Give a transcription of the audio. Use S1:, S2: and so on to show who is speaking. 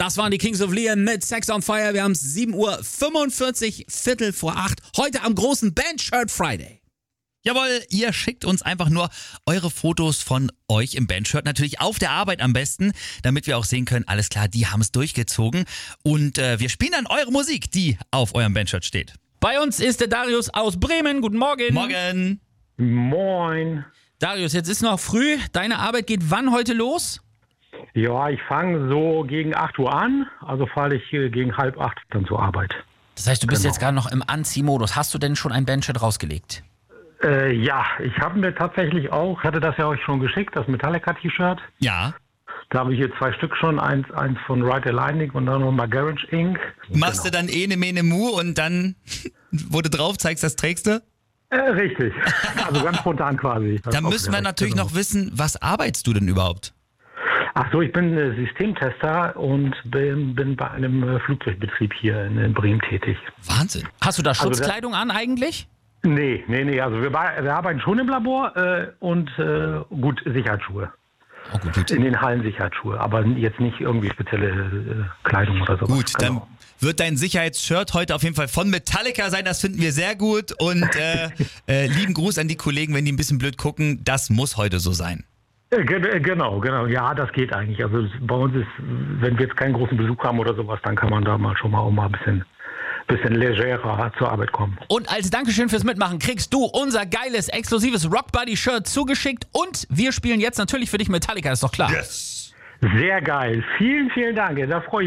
S1: Das waren die Kings of Leon mit Sex on Fire. Wir haben es 7:45 Uhr, Viertel vor 8. Heute am großen Bandshirt Friday.
S2: Jawohl, ihr schickt uns einfach nur eure Fotos von euch im Bandshirt. Natürlich auf der Arbeit am besten, damit wir auch sehen können, alles klar, die haben es durchgezogen. Und wir spielen dann eure Musik, die auf eurem Bandshirt steht.
S1: Bei uns ist der Darius aus Bremen. Guten Morgen.
S2: Morgen.
S3: Moin.
S1: Darius, jetzt ist noch früh. Deine Arbeit geht wann heute los?
S3: Ja, ich fange so gegen 8 Uhr an, also fahre ich gegen 7:30 dann zur Arbeit.
S1: Das heißt, du bist jetzt gerade noch im Anziehmodus. Hast du denn schon ein Bandshirt rausgelegt?
S3: Ja, ich habe mir tatsächlich auch, ich hatte das ja euch schon geschickt, das Metallica-T-Shirt.
S2: Ja.
S3: Da habe ich hier 2 Stück schon, eins von Ride the Lightning und dann nochmal Garage Inc.
S2: Machst du dann Ene Mene Mu und dann, wo du drauf zeigst, das trägst du?
S3: Richtig, also ganz spontan quasi.
S2: Da müssen wir natürlich noch wissen, was arbeitest du denn überhaupt?
S3: Ach so, ich bin Systemtester und bin bei einem Flugzeugbetrieb hier in Bremen tätig.
S2: Wahnsinn.
S1: Hast du da Schutzkleidung an eigentlich?
S3: Nee, also wir arbeiten schon im Labor und gut, Sicherheitsschuhe.
S2: Oh, gut.
S3: In den Hallen Sicherheitsschuhe, aber jetzt nicht irgendwie spezielle Kleidung oder so.
S2: Gut, dann wird dein Sicherheitsshirt heute auf jeden Fall von Metallica sein, das finden wir sehr gut und lieben Gruß an die Kollegen, wenn die ein bisschen blöd gucken, das muss heute so sein.
S3: Genau, ja, das geht eigentlich. Also bei uns ist, wenn wir jetzt keinen großen Besuch haben oder sowas, dann kann man da mal schon mal auch mal ein bisschen legerer zur Arbeit kommen.
S1: Und als Dankeschön fürs Mitmachen kriegst du unser geiles, exklusives Rockbuddy-Shirt zugeschickt und wir spielen jetzt natürlich für dich Metallica, ist doch klar.
S2: Yes!
S3: Sehr geil. Vielen Dank. Da freue ich mich.